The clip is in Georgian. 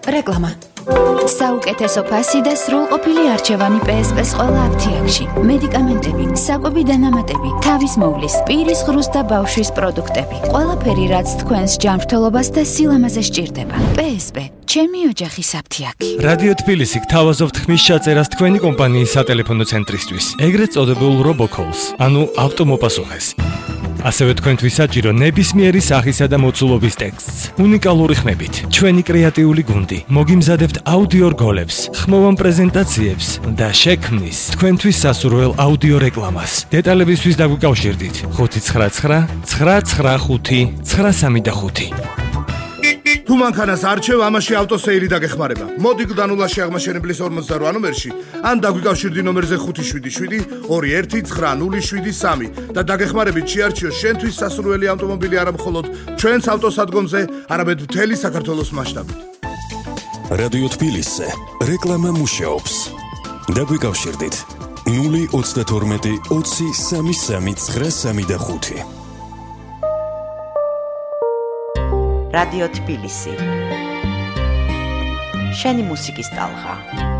რეკლამა. საუკეთესო ფასი და სრულყოფილი არჩევანი PSP-ს ყველა აფთიაქში. მედიკამენტები, საკვები დანამატები, თავის მოვლის, პირის ღრუს და ბავშვის პროდუქტები. ყველაფერი, რაც თქვენს ჯანმრთელობას და სილამაზე სჭირდება. PSP, ჩემი ოჯახის აფთიაქი. რადიო თბილისი გთავაზობთ ხმის ჩაწერას თქვენი კომპანიის სატელეფონო ცენტრისთვის, ეგრეთ წოდებულ RoboCalls, ანუ ავტომოპასუხეს. ასევე თქვენთვის საჭირო ნებისმიერი სახისა და მოცულობის ტექსტს. უნიკალური ხმებით, ჩვენი კრეატიული გუნდი მოგიმზადებთ აუდიო რგოლებს, ხმოვან პრეზენტაციებს და შექმნის თქვენთვის სასურველ აუდიო რეკლამას. დეტალებისთვის დაგვიკავშირდით 599 995 935. თუ მანქანას არჩევ, ამაში ავტოსეირი დაგეხმარება. მოდი გდანულაში აღმაშენებლის 48 ნომერში, ან დაგვიკავშირდი ნომერზე 577 219073 და დაგეხმარებით შეარჩიო შენთვის სასურველი ავტომობილი არა მხოლოდ ჩვენს ავტოსადგომზე, არამედ მთელი საქართველოს მასშტაბით. რადიო თბილისზე რეკლამა მუშაობს. დაგვიკავშირდით 032 20 33 935. რადიო თბილისი. შენი მუსიკის ტალღა.